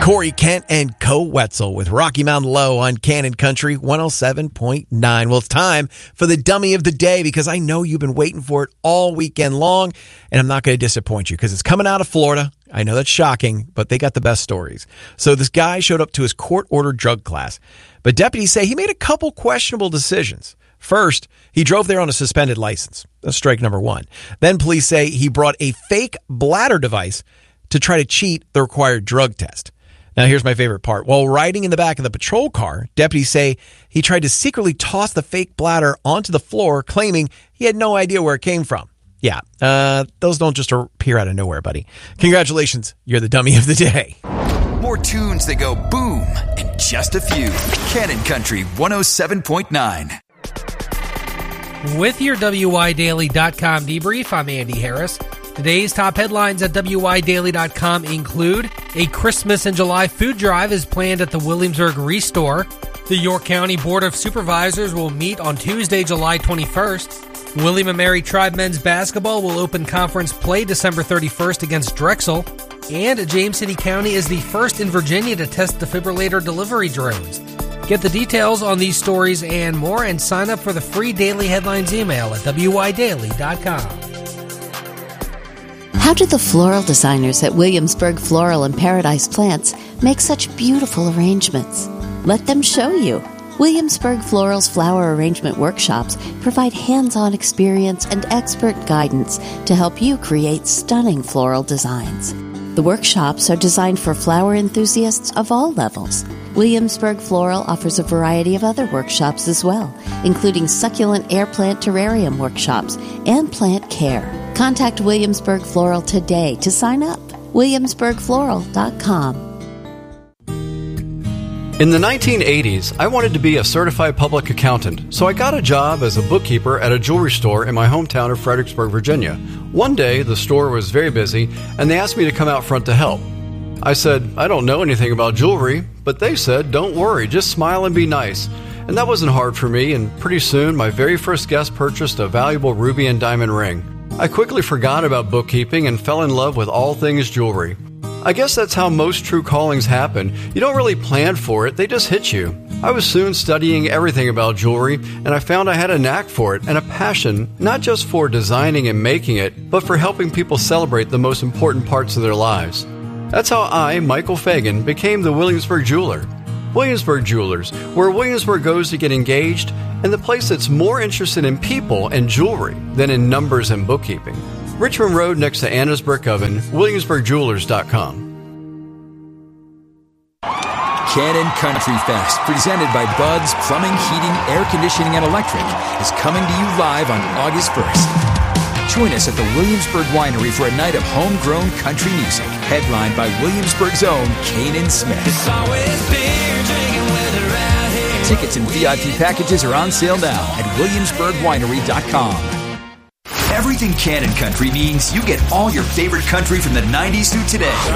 Corey Kent and Co Wetzel with Rocky Mountain Low on Cannon Country 107.9. Well, it's time for the dummy of the day because I know you've been waiting for it all weekend long, and I'm not going to disappoint you because it's coming out of Florida. I know that's shocking, but they got the best stories. So this guy showed up to his court-ordered drug class, but deputies say he made a couple questionable decisions. First, he drove there on a suspended license. That's strike number one. Then police say he brought a fake bladder device to try to cheat the required drug test. Now, here's my favorite part. While riding in the back of the patrol car, deputies say he tried to secretly toss the fake bladder onto the floor, claiming he had no idea where it came from. Yeah, those don't just appear out of nowhere, buddy. Congratulations, you're the dummy of the day. More tunes that go boom and just a few. Cannon Country 107.9. With your WIDaily.com debrief, I'm Andy Harris. Today's top headlines at WIDaily.com include a Christmas in July food drive is planned at the Williamsburg Restore. The York County Board of Supervisors will meet on Tuesday, July 21st. William & Mary Tribe men's basketball will open conference play December 31st against Drexel. And James City County is the first in Virginia to test defibrillator delivery drones. Get the details on these stories and more and sign up for the free daily headlines email at WIDaily.com. How did the floral designers at Williamsburg Floral and Paradise Plants make such beautiful arrangements? Let them show you. Williamsburg Floral's flower arrangement workshops provide hands-on experience and expert guidance to help you create stunning floral designs. The workshops are designed for flower enthusiasts of all levels. Williamsburg Floral offers a variety of other workshops as well, including succulent air plant terrarium workshops and plant care. Contact Williamsburg Floral today to sign up. WilliamsburgFloral.com. In the 1980s, I wanted to be a certified public accountant, so I got a job as a bookkeeper at a jewelry store in my hometown of Fredericksburg, Virginia. One day, the store was very busy, and they asked me to come out front to help. I said, I don't know anything about jewelry, but they said, don't worry, just smile and be nice. And that wasn't hard for me, and pretty soon, my very first guest purchased a valuable ruby and diamond ring. I quickly forgot about bookkeeping and fell in love with all things jewelry. I guess that's how most true callings happen. You don't really plan for it, they just hit you. I was soon studying everything about jewelry, and I found I had a knack for it and a passion, not just for designing and making it, but for helping people celebrate the most important parts of their lives. That's how I, Michael Fagan, became the Williamsburg Jeweler. Williamsburg Jewelers, where Williamsburg goes to get engaged, and the place that's more interested in people and jewelry than in numbers and bookkeeping. Richmond Road next to Anna's Brick Oven, WilliamsburgJewelers.com. Cannon Country Fest, presented by Bud's Plumbing, Heating, Air Conditioning, and Electric, is coming to you live on August 1st. Join us at the Williamsburg Winery for a night of homegrown country music, headlined by Williamsburg's own Kanan Smith. It's always beer drinking weather out here. Tickets and VIP packages are on sale now at WilliamsburgWinery.com. Everything Cannon Country means you get all your favorite country from the 90s through today.